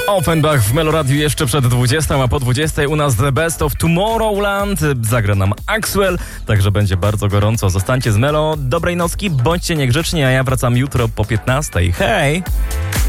Offenbach w Meloradiu jeszcze przed 20, a po 20 u nas The Best of Tomorrowland. Zagra nam Axwell, także będzie bardzo gorąco. Zostańcie z Melo. Dobrej nocki, bądźcie niegrzeczni, a ja wracam jutro po 15. Hej!